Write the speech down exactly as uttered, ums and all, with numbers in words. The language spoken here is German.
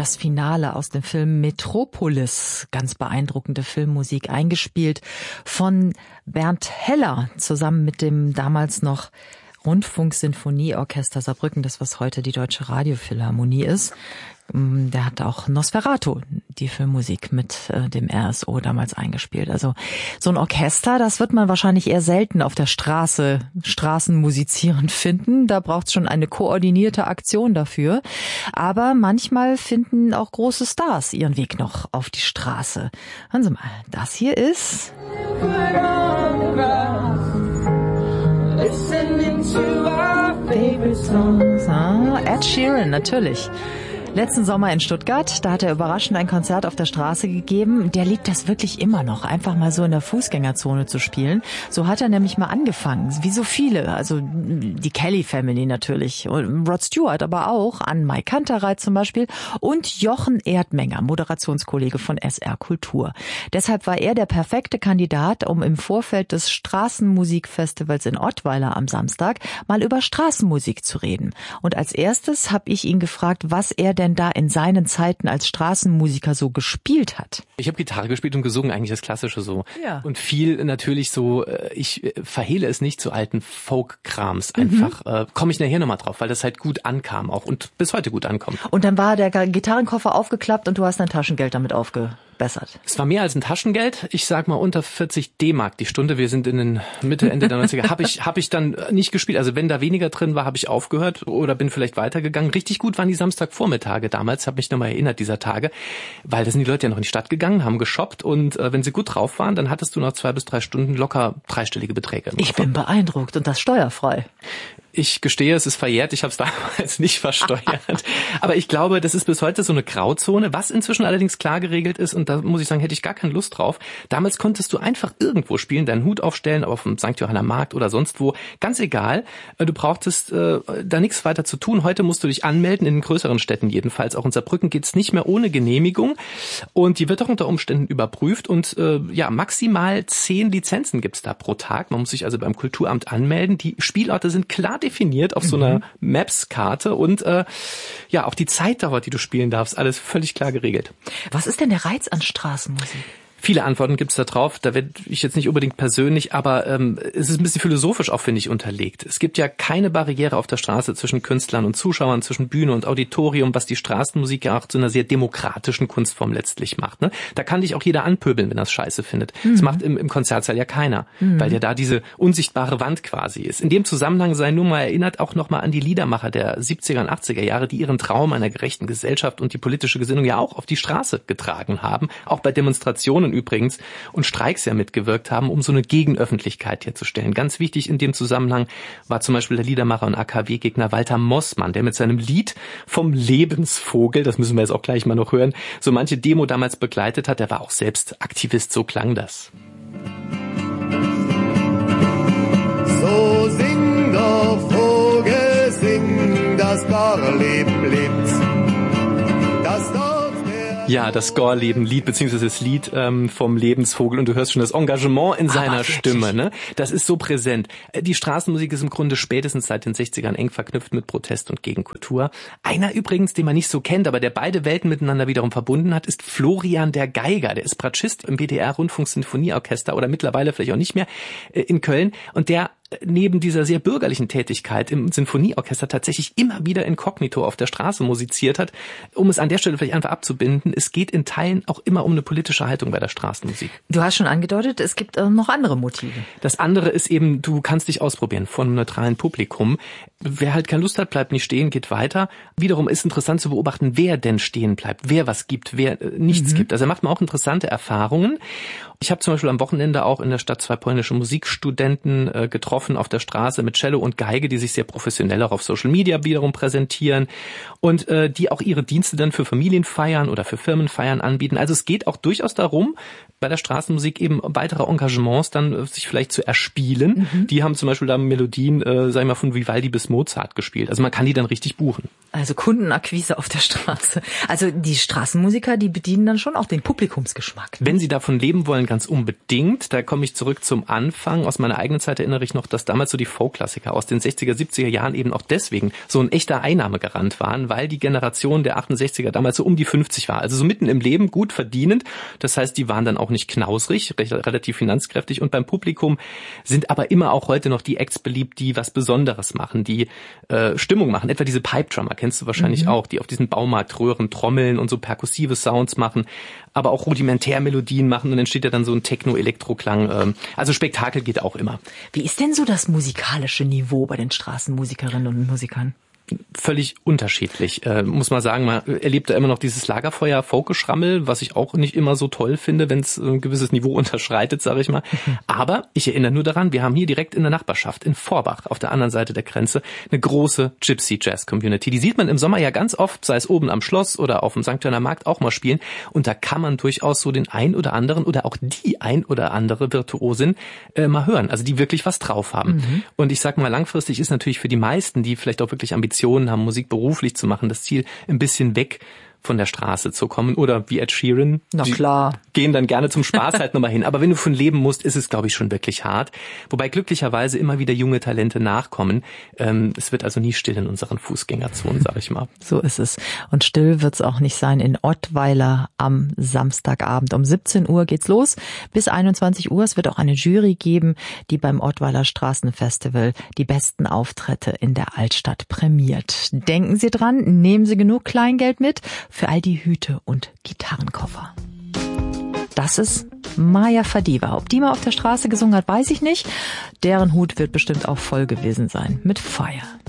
das Finale aus dem Film Metropolis. Ganz beeindruckende Filmmusik, eingespielt von Bernd Heller zusammen mit dem damals noch Rundfunksinfonieorchester Saarbrücken, das was heute die Deutsche Radiophilharmonie ist. Der hat auch Nosferatu, die Filmmusik mit äh, dem R S O damals eingespielt. Also so ein Orchester, das wird man wahrscheinlich eher selten auf der Straße, Straßenmusizieren finden. Da braucht es schon eine koordinierte Aktion dafür. Aber manchmal finden auch große Stars ihren Weg noch auf die Straße. Hören Sie mal, das hier ist... Ah, Ed Sheeran, natürlich. Letzten Sommer in Stuttgart, da hat er überraschend ein Konzert auf der Straße gegeben. Der liebt das wirklich immer noch, einfach mal so in der Fußgängerzone zu spielen. So hat er nämlich mal angefangen, wie so viele, also die Kelly Family natürlich, und Rod Stewart aber auch, Anne-Mai Kantereit zum Beispiel und Jochen Erdmenger, Moderationskollege von S R Kultur. Deshalb war er der perfekte Kandidat, um im Vorfeld des Straßenmusikfestivals in Ottweiler am Samstag mal über Straßenmusik zu reden. Und als erstes habe ich ihn gefragt, was er denn da in seinen Zeiten als Straßenmusiker so gespielt hat. Ich habe Gitarre gespielt und gesungen, eigentlich das Klassische so. Ja. Und viel natürlich so, ich verhehle es nicht, zu alten Folk-Krams einfach. Mhm. Äh, komme ich nachher nochmal drauf, weil das halt gut ankam auch und bis heute gut ankommt. Und dann war der Gitarrenkoffer aufgeklappt und du hast dein Taschengeld damit aufgebessert. Es war mehr als ein Taschengeld. Ich sag mal unter vierzig D-Mark die Stunde. Wir sind in den Mitte, Ende der neunziger. Habe ich, hab ich dann nicht gespielt. Also wenn da weniger drin war, habe ich aufgehört oder bin vielleicht weitergegangen. Richtig gut waren die Samstagvormittage damals. Habe mich nochmal erinnert dieser Tage. Weil da sind die Leute ja noch in die Stadt gegangen, haben geshoppt und äh, wenn sie gut drauf waren, dann hattest du noch zwei bis drei Stunden locker dreistellige Beträge. Ich bin beeindruckt und das steuerfrei. Ich gestehe, es ist verjährt. Ich habe es damals nicht versteuert. Aber ich glaube, das ist bis heute so eine Grauzone, was inzwischen allerdings klar geregelt ist. Und da muss ich sagen, hätte ich gar keine Lust drauf. Damals konntest du einfach irgendwo spielen, deinen Hut aufstellen, auf dem Sankt Johanner Markt oder sonst wo. Ganz egal. Du brauchtest äh, da nichts weiter zu tun. Heute musst du dich anmelden, in den größeren Städten jedenfalls. Auch in Saarbrücken geht's nicht mehr ohne Genehmigung. Und die wird auch unter Umständen überprüft. Und äh, ja, maximal zehn Lizenzen gibt's da pro Tag. Man muss sich also beim Kulturamt anmelden. Die Spielorte sind klar definiert auf so einer Maps-Karte und äh, ja, auch die Zeitdauer, die du spielen darfst, alles völlig klar geregelt. Was ist denn der Reiz an Straßenmusik? Viele Antworten gibt's da drauf, da werde ich jetzt nicht unbedingt persönlich, aber ähm, es ist ein bisschen philosophisch auch, finde ich, unterlegt. Es gibt ja keine Barriere auf der Straße zwischen Künstlern und Zuschauern, zwischen Bühne und Auditorium, was die Straßenmusik ja auch zu einer sehr demokratischen Kunstform letztlich macht. Ne? Da kann dich auch jeder anpöbeln, wenn er es scheiße findet. Mhm. Das macht im, im Konzertsaal ja keiner, mhm. weil ja da diese unsichtbare Wand quasi ist. In dem Zusammenhang sei nur mal erinnert auch nochmal an die Liedermacher der siebziger und achtziger Jahre, die ihren Traum einer gerechten Gesellschaft und die politische Gesinnung ja auch auf die Straße getragen haben, auch bei Demonstrationen übrigens und Streiks ja mitgewirkt haben, um so eine Gegenöffentlichkeit herzustellen. Ganz wichtig in dem Zusammenhang war zum Beispiel der Liedermacher und A K W-Gegner Walter Mossmann, der mit seinem Lied vom Lebensvogel, das müssen wir jetzt auch gleich mal noch hören, so manche Demo damals begleitet hat. Der war auch selbst Aktivist, so klang das. So sing doch, Vogel, sing, das Dorfleben lebt. Das Dorf Ja, das Gorleben-Lied, beziehungsweise das Lied ähm, vom Lebensvogel. Und du hörst schon das Engagement in seiner Aber Stimme. Ne? Das ist so präsent. Die Straßenmusik ist im Grunde spätestens seit den sechzigern eng verknüpft mit Protest und Gegenkultur. Einer übrigens, den man nicht so kennt, aber der beide Welten miteinander wiederum verbunden hat, ist Florian der Geiger. Der ist Bratschist im B D R-Rundfunksinfonieorchester oder mittlerweile vielleicht auch nicht mehr äh, in Köln. Und der neben dieser sehr bürgerlichen Tätigkeit im Sinfonieorchester tatsächlich immer wieder inkognito auf der Straße musiziert hat. Um es an der Stelle vielleicht einfach abzubinden, es geht in Teilen auch immer um eine politische Haltung bei der Straßenmusik. Du hast schon angedeutet, es gibt äh, noch andere Motive. Das andere ist eben, du kannst dich ausprobieren vor einem neutralen Publikum. Wer halt keine Lust hat, bleibt nicht stehen, geht weiter. Wiederum ist interessant zu beobachten, wer denn stehen bleibt, wer was gibt, wer äh, nichts mhm. gibt. Also da macht man auch interessante Erfahrungen. Ich habe zum Beispiel am Wochenende auch in der Stadt zwei polnische Musikstudenten äh, getroffen auf der Straße mit Cello und Geige, die sich sehr professionell auch auf Social Media wiederum präsentieren und äh, die auch ihre Dienste dann für Familienfeiern oder für Firmenfeiern anbieten. Also es geht auch durchaus darum, bei der Straßenmusik eben weitere Engagements dann äh, sich vielleicht zu erspielen. Mhm. Die haben zum Beispiel da Melodien, äh, sag ich mal, von Vivaldi bis Mozart gespielt. Also man kann die dann richtig buchen. Also Kundenakquise auf der Straße. Also die Straßenmusiker, die bedienen dann schon auch den Publikumsgeschmack. Wenn sie davon leben wollen, ganz unbedingt. Da komme ich zurück zum Anfang. Aus meiner eigenen Zeit erinnere ich noch dass damals so die Folk-Klassiker aus den sechziger, siebziger Jahren eben auch deswegen so ein echter Einnahmegarant waren, weil die Generation der achtundsechziger damals so um die fünfzig war. Also so mitten im Leben, gut verdienend. Das heißt, die waren dann auch nicht knausrig, recht, relativ finanzkräftig. Und beim Publikum sind aber immer auch heute noch die Acts beliebt, die was Besonderes machen, die äh, Stimmung machen. Etwa diese Pipe-Drummer, kennst du wahrscheinlich mhm. auch, die auf diesen Baumarktröhren trommeln und so perkussive Sounds machen, aber auch rudimentär Melodien machen und entsteht ja dann so ein Techno-Elektro-Klang. Also Spektakel geht auch immer. Wie ist denn so das musikalische Niveau bei den Straßenmusikerinnen und Musikern? Völlig unterschiedlich, äh, muss man sagen. Man erlebt da immer noch dieses Lagerfeuer-Folkgeschrammel, was ich auch nicht immer so toll finde, wenn es ein gewisses Niveau unterschreitet, sage ich mal. Mhm. Aber ich erinnere nur daran, wir haben hier direkt in der Nachbarschaft, in Vorbach, auf der anderen Seite der Grenze, eine große Gypsy-Jazz-Community. Die sieht man im Sommer ja ganz oft, sei es oben am Schloss oder auf dem Sankt Johanner Markt auch mal spielen. Und da kann man durchaus so den ein oder anderen oder auch die ein oder andere Virtuosin äh, mal hören, also die wirklich was drauf haben. Mhm. Und ich sag mal, langfristig ist natürlich für die meisten, die vielleicht auch wirklich Ambitionen haben, Musik beruflich zu machen, das Ziel ein bisschen weg von der Straße zu kommen oder wie Ed Sheeran. Na klar. Gehen dann gerne zum Spaß halt nochmal hin. Aber wenn du von leben musst, ist es, glaube ich, schon wirklich hart. Wobei glücklicherweise immer wieder junge Talente nachkommen. Ähm, es wird also nie still in unseren Fußgängerzonen, sag ich mal. So ist es. Und still wird's auch nicht sein in Ottweiler am Samstagabend. Um siebzehn Uhr geht's los. Bis einundzwanzig Uhr. Es wird auch eine Jury geben, die beim Ottweiler Straßenfestival die besten Auftritte in der Altstadt prämiert. Denken Sie dran, nehmen Sie genug Kleingeld mit für all die Hüte und Gitarrenkoffer. Das ist Maya Fadiva. Ob die mal auf der Straße gesungen hat, weiß ich nicht. Deren Hut wird bestimmt auch voll gewesen sein mit Fire.